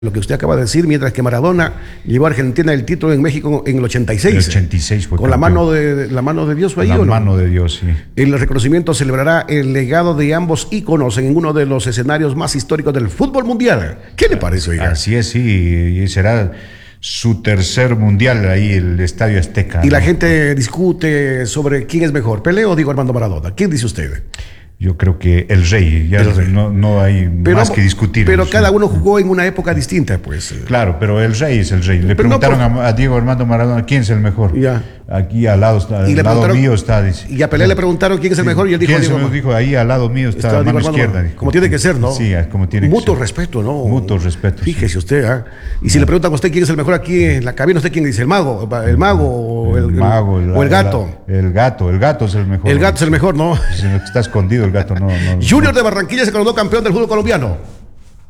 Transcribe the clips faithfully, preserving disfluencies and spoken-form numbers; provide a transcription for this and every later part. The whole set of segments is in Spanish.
Lo que usted acaba de decir, mientras que Maradona llevó a Argentina el título en México en el ochenta y seis. El ochenta y seis fue con la mano de la mano de Dios fue ahí, La ¿o no? mano de Dios, sí. El reconocimiento celebrará el legado de ambos íconos en uno de los escenarios más históricos del fútbol mundial. ¿Qué le parece, oiga? Así es, sí, y será su tercer mundial ahí, el Estadio Azteca. Y ¿no? la gente discute sobre quién es mejor, Pelé o Diego Armando Maradona. ¿Quién dice usted? Yo creo que el rey, ya El rey. No, no hay Pero, más que discutir. pero ¿sí? cada uno jugó en una época distinta, pues. Claro, pero el rey es el rey. Le Pero no preguntaron por- a, a Diego Armando Maradona quién es el mejor. Ya. Aquí al lado está, Y le al lado preguntaron- mío está. Dice. Y a Pelé le preguntaron quién es el mejor y él dijo ¿Quién Diego se me Armando. dijo? Ahí al lado mío está, Está mano Diego Armando izquierda. Maradona. dijo. Como tiene que ser, ¿no? Sí, como tiene que Mutuo ser. respeto, ¿no? Mutuo respeto. sí. Fíjese usted, ¿ah? Y si le preguntan a usted quién es el mejor aquí en la cabina, ¿usted quién dice? ¿El mago? ¿El mago o el, El mago, el- el, o el gato? la- el gato, el gato es el mejor. El gato es el mejor, ¿no? Es el que está escondido el gato, no. no Junior de Barranquilla se coronó campeón del fútbol colombiano.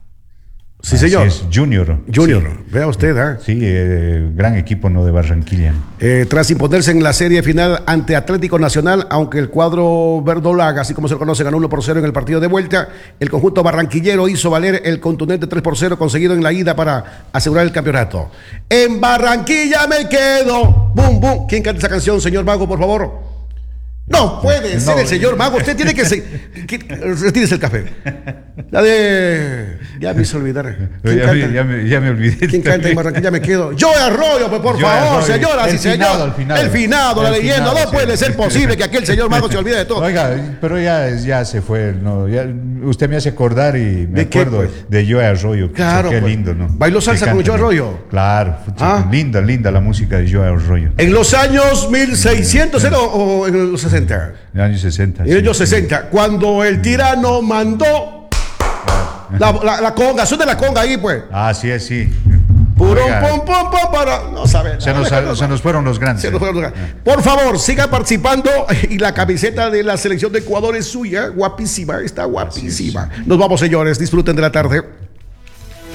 Sí, Así señor. es, Junior. Junior, vea usted, ¿ah? Sí, eh, gran equipo, no, de Barranquilla. Eh, tras imponerse en la serie final ante Atlético Nacional, aunque el cuadro verdolaga, así como se lo conoce, ganó uno por cero en el partido de vuelta, el conjunto barranquillero hizo valer el contundente tres por cero conseguido en la ida para asegurar el campeonato. En Barranquilla me quedo. Bum, bum. ¿Quién canta esa canción, señor Mago, por favor? No puede ser No. el señor Mago. Usted tiene que... Se... Retírese el café. La de... Ya me hizo olvidar. ¿Quién Ya, canta? me, ya, me, ya me olvidé. ¿Quién canta en Barranquilla me quedo? Yo Arroyo, pues por Joe favor, Arroyo. señoras El y señores. finado, el finado. El finado, la El leyenda. finado, No sí. puede ser posible que aquel señor Mago se olvide de todo. Oiga, pero ya, ya se fue. No, ya, usted me hace acordar y me ¿De qué, acuerdo pues? de Joe Arroyo. Claro, Qué pues. lindo, ¿no? ¿Bailó salsa Que con canta Joe bien. Arroyo? Claro, Ah. linda, linda la música de Joe Arroyo. En los años mil seiscientos ¿era o en los sesenta? En los años sesenta. En sí. los años sesenta, cuando el tirano mandó la, la, la conga, son de la conga ahí, pues. Ah, sí, sí. Purón, Oiga, pom, pom, pom, para. No sabe. se, nos, se nos fueron los grandes. Se nos fueron los grandes. Por favor, siga participando y la camiseta de la selección de Ecuador es suya, guapísima, está guapísima. Nos vamos, señores, disfruten de la tarde.